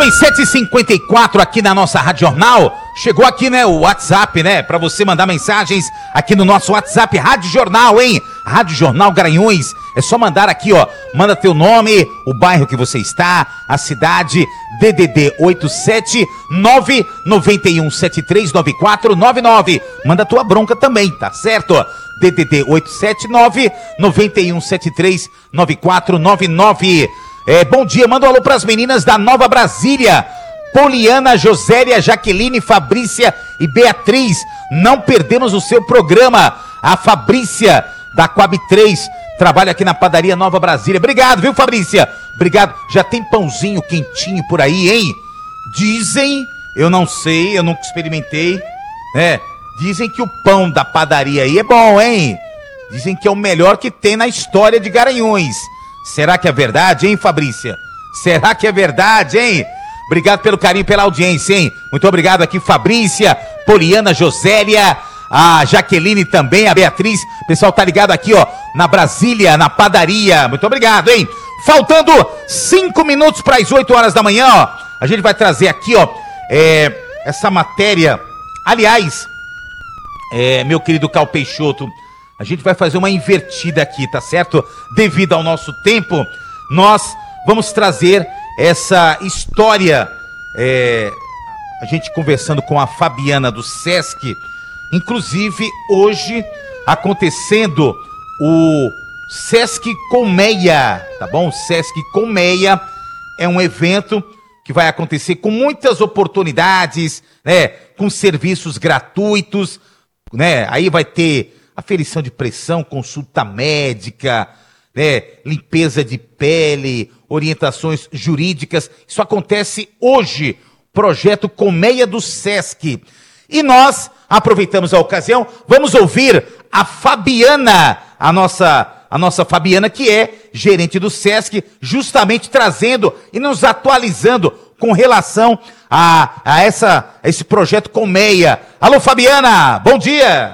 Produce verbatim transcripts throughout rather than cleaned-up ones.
bem, sete e cinquenta e quatro aqui na nossa Rádio Jornal. Chegou aqui, né, o WhatsApp, né, pra você mandar mensagens aqui no nosso WhatsApp, Rádio Jornal, hein? Rádio Jornal Garanhuns. É só mandar aqui, ó, manda teu nome, o bairro que você está, a cidade, D D D oito sete nove nove um sete três nove quatro nove nove. Manda tua bronca também, tá certo? D D D oito sete nove nove um sete três nove quatro nove nove. É, bom dia, manda um alô pras meninas da Nova Brasília, Poliana, Josélia, Jaqueline, Fabrícia e Beatriz. Não perdemos o seu programa. A Fabrícia da Coab três trabalha aqui na padaria Nova Brasília. Obrigado, viu, Fabrícia? Obrigado. Já tem pãozinho quentinho por aí, hein? Dizem, eu não sei, eu nunca experimentei, né? Dizem que o pão da padaria aí é bom, hein? Dizem que é o melhor que tem na história de Garanhuns. Será que é verdade, hein, Fabrícia? Será que é verdade, hein? Obrigado pelo carinho, pela audiência, hein? Muito obrigado aqui, Fabrícia, Poliana, Josélia, a Jaqueline também, a Beatriz. O pessoal tá ligado aqui, ó, na Brasília, na padaria. Muito obrigado, hein? Faltando cinco minutos para as oito horas da manhã, ó. A gente vai trazer aqui, ó, é, essa matéria. Aliás, é, meu querido Cal Peixoto, a gente vai fazer uma invertida aqui, tá certo? Devido ao nosso tempo, nós vamos trazer essa história, é, a gente conversando com a Fabiana do Sesc, inclusive hoje acontecendo o Sesc Colmeia, tá bom? O Sesc Colmeia é um evento que vai acontecer com muitas oportunidades, né? Com serviços gratuitos, né? Aí vai ter aferição de pressão, consulta médica, né, limpeza de pele, orientações jurídicas. Isso acontece hoje, projeto Colmeia do Sesc. E nós aproveitamos a ocasião, vamos ouvir a Fabiana, a nossa, a nossa Fabiana, que é gerente do Sesc, justamente trazendo e nos atualizando com relação a, a, essa, a esse projeto Colmeia. Alô, Fabiana, bom dia!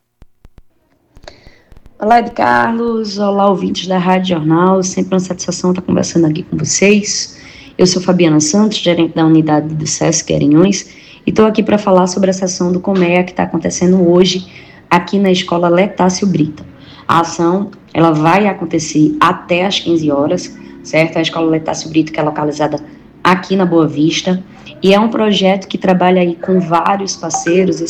Olá, Ed Carlos, olá, ouvintes da Rádio Jornal, sempre uma satisfação estar conversando aqui com vocês. Eu sou Fabiana Santos, gerente da unidade do Sesc Garanhuns, e estou aqui para falar sobre a sessão do Colmeia que está acontecendo hoje aqui na Escola Letácio Brito. A ação, ela vai acontecer até às quinze horas, certo? A Escola Letácio Brito, que é localizada aqui na Boa Vista, e é um projeto que trabalha aí com vários parceiros,